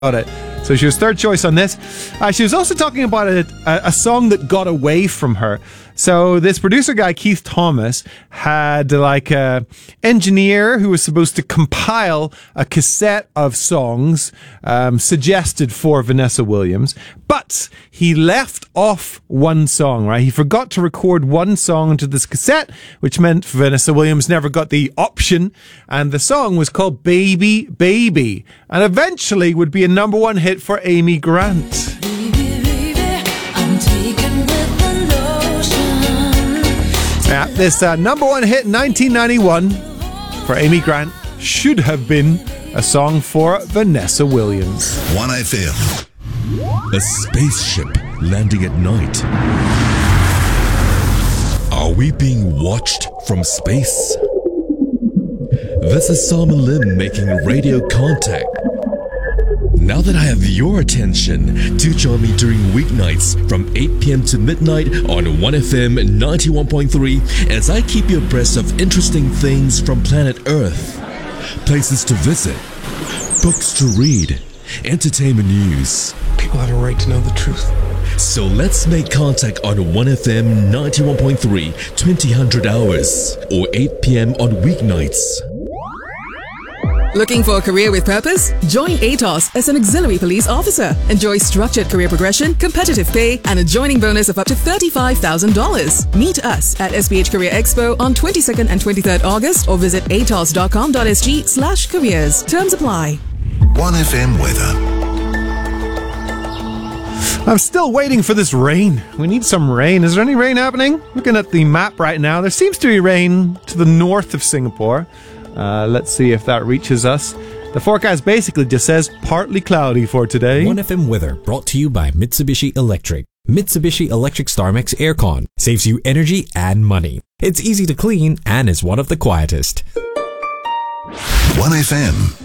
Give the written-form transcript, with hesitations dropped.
it. So she was third choice on this. She was also talking about a song that got away from her. So this producer guy, Keith Thomas, had like a engineer who was supposed to compile a cassette of songs suggested for Vanessa Williams, but he left off one song, right? He forgot to record one song into this cassette, which meant Vanessa Williams never got the option, and the song was called Baby Baby, and eventually would be a number one hit for Amy Grant. Yeah, this number one hit in 1991 for Amy Grant should have been a song for Vanessa Williams. 1FM. A spaceship landing at night. Are we being watched from space? This is Simon Lim making radio contact. Now that I have your attention, do join me during weeknights from 8 p.m. to midnight on 1FM 91.3 as I keep you abreast of interesting things from planet Earth. Places to visit, books to read, entertainment news. People have a right to know the truth. So let's make contact on 1FM 91.3, 2000 hours, or 8 p.m. on weeknights. Looking for a career with purpose? Join ATOS as an auxiliary police officer. Enjoy structured career progression, competitive pay, and a joining bonus of up to $35,000. Meet us at SPH Career Expo on 22nd and 23rd August or visit atos.com.sg/careers. Terms apply. 1FM weather. I'm still waiting for this rain. We need some rain. Is there any rain happening? Looking at the map right now, there seems to be rain to the north of Singapore. Let's see if that reaches us. The forecast basically just says partly cloudy for today. 1FM weather brought to you by Mitsubishi Electric. Mitsubishi Electric StarMax Aircon saves you energy and money. It's easy to clean and is one of the quietest. 1FM.